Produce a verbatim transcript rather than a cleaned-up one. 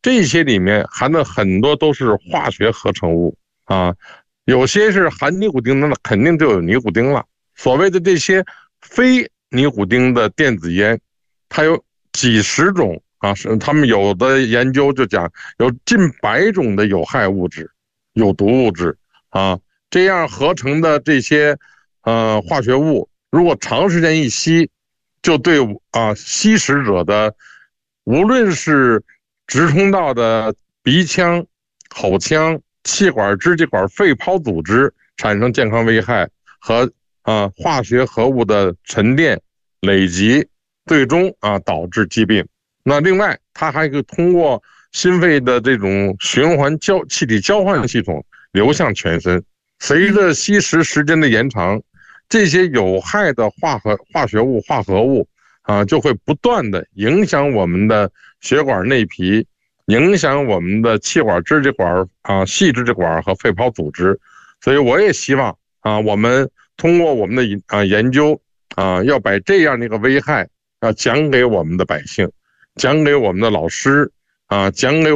这些里面含的很多都是化学合成物啊，有些是含尼古丁的，那肯定就有尼古丁了。所谓的这些非尼古丁的电子烟，它有几十种啊，是他们有的研究就讲有近百种的有害物质、有毒物质啊，这样合成的这些呃化学物，如果长时间一吸，就对啊吸食者的无论是直通道的鼻腔、口腔、气管、支气管、肺泡组织产生健康危害和啊化学合物的沉淀累积，最终啊导致疾病。那另外，它还可以通过心肺的这种循环交气体交换系统流向全身。随着吸食时间的延长，这些有害的化合化学物、化合物啊，就会不断的影响我们的血管内皮，影响我们的气管、支气管啊、细支气管和肺泡组织。所以我也希望啊，我们通过我们的啊研究啊，要把这样的一个危害啊讲给我们的百姓，讲给我们的老师啊，讲给